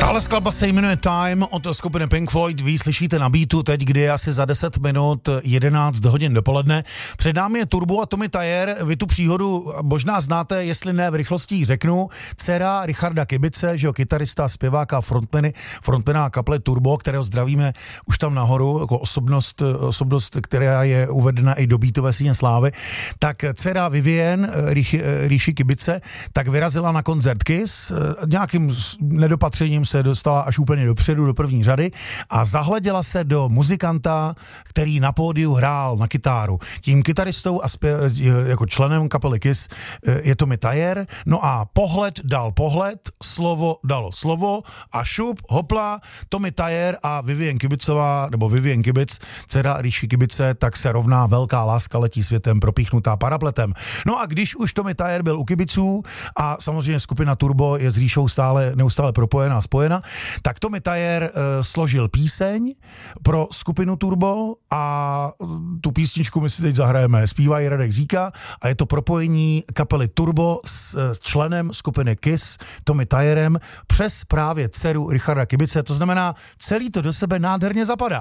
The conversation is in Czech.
Tahle skladba se jmenuje Time od skupiny Pink Floyd. Vy slyšíte na beatu teď, kdy je asi za 10 minut 11 hodin dopoledne. Před námi je Turbo a Tommy Thayer. Vy tu příhodu možná znáte, jestli ne v rychlosti řeknu. Dcera Richarda Kibice, že jo, kytarista, zpěváka, frontmana kapely Turbo, kterého zdravíme už tam nahoru, jako osobnost, která je uvedena i do beatové síně slávy. Tak dcera Vivian, Rishi Kibice, tak vyrazila na koncert Kiss. Nějakým nedopatřením se dostala až úplně dopředu, do první řady a zahleděla se do muzikanta, který na pódiu hrál na kytáru. Tím kytaristou a jako členem kapely Kiss je Tommy Thayer. No a pohled dal pohled, slovo dalo slovo a šup, hopla, Tommy Thayer a Vivian Kibicová, nebo Vivian Kibic, dcera Rishi Kibice, tak se rovná velká láska letí světem propíchnutá parapletem. No a když už Tommy Thayer byl u Kibiců a samozřejmě skupina Turbo je s Ríšou neustále propojená, spojena, tak Tommy Thayer složil píseň pro skupinu Turbo a tu písničku my si teď zahrajeme. Zpívá ji Radek Zíka a je to propojení kapely Turbo s členem skupiny Kiss Tommy Thayerem přes právě dceru Richarda Kibice. To znamená, celý to do sebe nádherně zapadá.